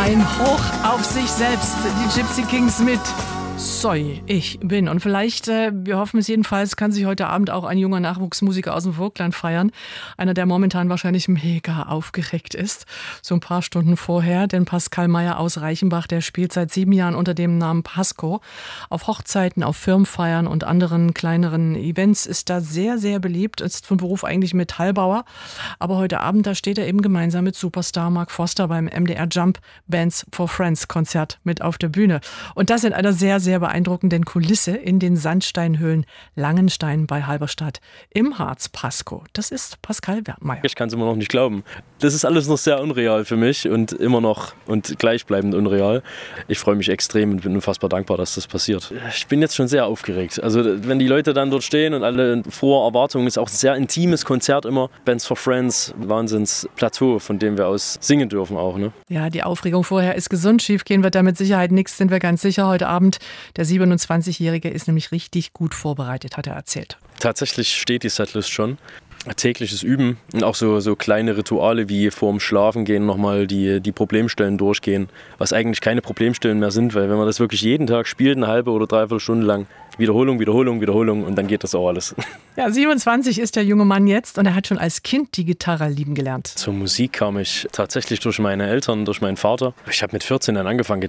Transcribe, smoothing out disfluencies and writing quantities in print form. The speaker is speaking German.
Ein Hoch auf sich selbst, die Gypsy Kings mit Soy, ich bin. Und vielleicht, wir hoffen es jedenfalls, kann sich heute Abend auch ein junger Nachwuchsmusiker aus dem Vogtland feiern. Einer, der momentan wahrscheinlich mega aufgeregt ist. So ein paar Stunden vorher, denn Pascal Meyer aus Reichenbach, der spielt seit 7 Jahren unter dem Namen Pasco. Auf Hochzeiten, auf Firmenfeiern und anderen kleineren Events ist er sehr, sehr beliebt. Ist von Beruf eigentlich Metallbauer. Aber heute Abend, da steht er eben gemeinsam mit Superstar Mark Forster beim MDR Jump Bands for Friends Konzert mit auf der Bühne. Und das in einer sehr, sehr beeindruckenden Kulisse in den Sandsteinhöhlen Langenstein bei Halberstadt im Harz. Pasco. Das ist Pascal Meyer. Ich kann es immer noch nicht glauben. Das ist alles noch sehr unreal für mich und immer noch und gleichbleibend unreal. Ich freue mich extrem und bin unfassbar dankbar, dass das passiert. Ich bin jetzt schon sehr aufgeregt. Also wenn die Leute dann dort stehen und alle frohe Erwartungen, ist auch ein sehr intimes Konzert immer. Bands for Friends, Wahnsinnsplateau, von dem wir aus singen dürfen auch. Ne? Ja, die Aufregung vorher ist gesund. Schief gehen wird da mit Sicherheit nichts, sind wir ganz sicher heute Abend. Der 27-Jährige ist nämlich richtig gut vorbereitet, hat er erzählt. Tatsächlich steht die Setlist schon. Tägliches Üben und auch so kleine Rituale wie vorm Schlafengehen nochmal die Problemstellen durchgehen, was eigentlich keine Problemstellen mehr sind, weil wenn man das wirklich jeden Tag spielt, eine halbe oder dreiviertel Stunde lang, Wiederholung und dann geht das auch alles. Ja, 27 ist der junge Mann jetzt und er hat schon als Kind die Gitarre lieben gelernt. Zur Musik kam ich tatsächlich durch meine Eltern, durch meinen Vater. Ich habe mit 14 dann angefangen,